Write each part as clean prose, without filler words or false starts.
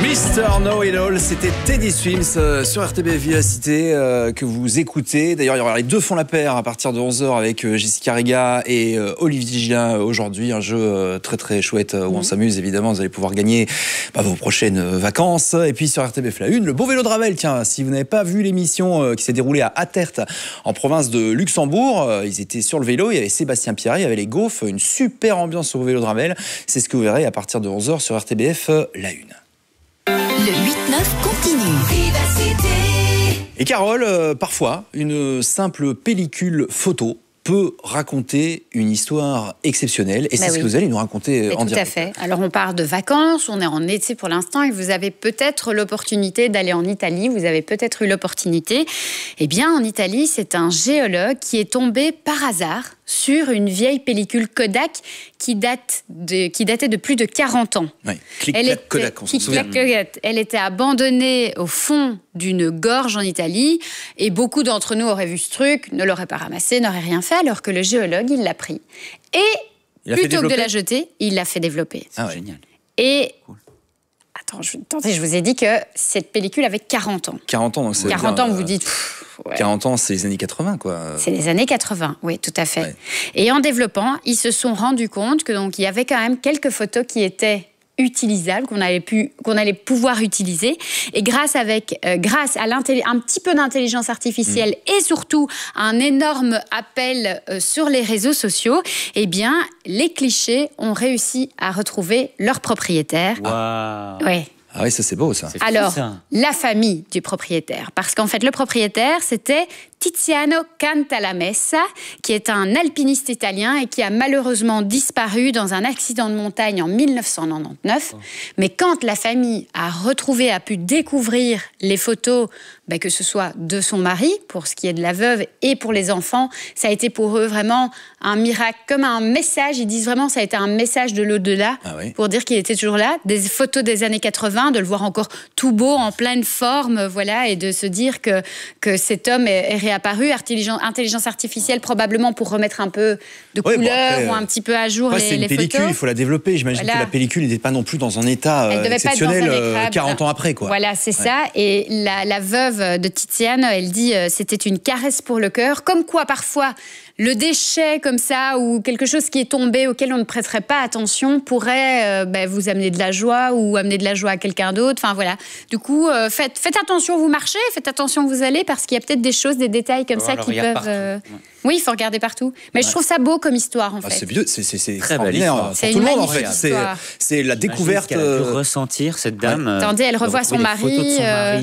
Mr. Know It All, c'était Teddy Swims sur RTBF Vivacité que vous écoutez. D'ailleurs, il y aura les deux font la paire à partir de 11h avec Jessica Riga et Olivier Gillin aujourd'hui. Un jeu très très chouette où on s'amuse évidemment. Vous allez pouvoir gagner vos prochaines vacances. Et puis sur RTBF La Une, le beau vélo de Ravel. Tiens, si vous n'avez pas vu l'émission qui s'est déroulée à Attert en province de Luxembourg, ils étaient sur le vélo. Il y avait Sébastien Pierret, il y avait les Gaufres. Une super ambiance sur le vélo de Ravel. C'est ce que vous verrez à partir de 11h sur RTBF La Une. Le 8-9 continue. Vivacité. Et Carole, parfois, une simple pellicule photo peut raconter une histoire exceptionnelle. Et c'est ce que vous allez nous raconter en direct. Tout à fait. Alors, on part de vacances, on est en été pour l'instant, et vous avez peut-être l'opportunité d'aller en Italie. Vous avez peut-être eu l'opportunité. Eh bien, en Italie, c'est un géologue qui est tombé par hasard sur une vieille pellicule Kodak qui datait de plus de 40 ans. Oui, clic-clac Kodak, on s'en souvient. Elle était abandonnée au fond d'une gorge en Italie, et beaucoup d'entre nous auraient vu ce truc, ne l'auraient pas ramassé, n'auraient rien fait, alors que le géologue, il l'a pris. Et plutôt que de la jeter, il l'a fait développer. Ah ouais. Génial. Et... Cool. Attendez, je vous ai dit que cette pellicule avait 40 ans. 40 ans, donc c'est 40 ans, vous vous dites... Ouais. 40 ans, c'est les années 80, quoi. C'est les années 80, oui, tout à fait. Ouais. Et en développant, ils se sont rendus compte que donc il y avait quand même quelques photos qui étaient utilisables, qu'on allait pouvoir utiliser. Et grâce à un petit peu d'intelligence artificielle et surtout un énorme appel sur les réseaux sociaux, eh bien, les clichés ont réussi à retrouver leur propriétaire. Waouh. Ouais. Ah oui, ça c'est beau ça. Alors, la famille du propriétaire. Parce qu'en fait, le propriétaire, c'était Tiziano Cantalamessa, qui est un alpiniste italien et qui a malheureusement disparu dans un accident de montagne en 1999. Mais quand la famille a pu découvrir les photos, que ce soit de son mari, pour ce qui est de la veuve, et pour les enfants, ça a été pour eux vraiment un miracle, comme un message. Ils disent vraiment ça a été un message de l'au-delà, pour dire qu'il était toujours là. Des photos des années 80, de le voir encore tout beau, en pleine forme, voilà, et de se dire que cet homme est réapparu. Intelligence artificielle, probablement pour remettre un peu de couleur ou un petit peu à jour les photos. C'est une pellicule, il faut la développer. J'imagine que la pellicule n'était pas non plus dans un état exceptionnel 40 ans après, quoi. Voilà, c'est ça. Et la veuve de Tiziane, elle dit c'était une caresse pour le cœur. Comme quoi, parfois, le déchet comme ça ou quelque chose qui est tombé auquel on ne prêterait pas attention pourrait vous amener de la joie ou amener de la joie à quelqu'un d'autre. Enfin voilà. Du coup, faites attention où vous marchez, faites attention où vous allez, parce qu'il y a peut-être des choses, des détails comme ça qui peuvent... Oui, il faut regarder partout. Mais je trouve ça beau comme histoire, en fait. C'est vieux, c'est très belle histoire. Pour tout le monde, en fait. C'est la découverte... Qu'elle a pu ressentir, cette dame. Attendez, elle revoit son mari...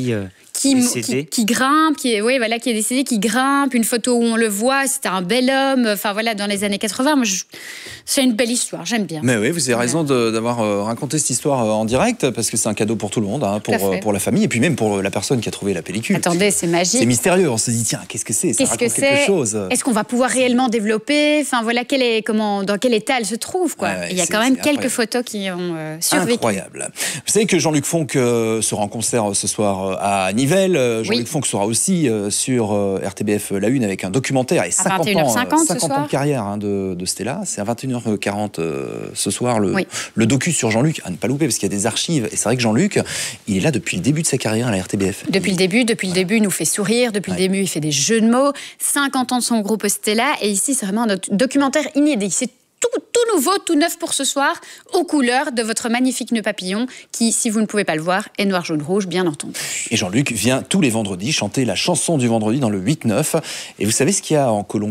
qui grimpe, qui est décédé, qui grimpe, une photo où on le voit, c'était un bel homme, enfin voilà, dans les années 80, c'est une belle histoire, j'aime bien. Mais oui, vous avez raison d'avoir raconté cette histoire en direct, parce que c'est un cadeau pour tout le monde, pour la famille, et puis même pour la personne qui a trouvé la pellicule. Attendez, c'est magique. C'est mystérieux, on se dit, tiens, qu'est-ce que c'est ? Ça raconte quelque chose. Est-ce qu'on va pouvoir réellement développer ? Enfin voilà, dans quel état elle se trouve, quoi. Il y a quand même quelques photos qui ont survécu. Incroyable. Vous savez que Jean-Luc Fonck sera en concert ce soir à Nivelles. Jean-Luc Fonck sera aussi sur RTBF La Une avec un documentaire et 50 ans de carrière de Stella. C'est à 21h40 ce soir le docu sur Jean-Luc, à ne pas louper parce qu'il y a des archives. Et c'est vrai que Jean-Luc, il est là depuis le début de sa carrière à la RTBF. Depuis le début, il nous fait sourire. Depuis le début, il fait des jeux de mots. 50 ans de son groupe Stella. Et ici, c'est vraiment un documentaire inédit. C'est tout nouveau, tout neuf pour ce soir, aux couleurs de votre magnifique nœud papillon, qui, si vous ne pouvez pas le voir, est noir, jaune, rouge, bien entendu. Et Jean-Luc vient tous les vendredis chanter la chanson du vendredi dans le 8-9. Et vous savez ce qu'il y a en Colombie ?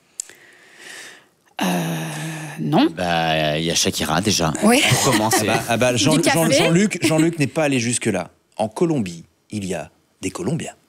Non. Il y a Shakira déjà. Oui. Pour commencer. Jean-Luc n'est pas allé jusque-là. En Colombie, il y a des Colombiens.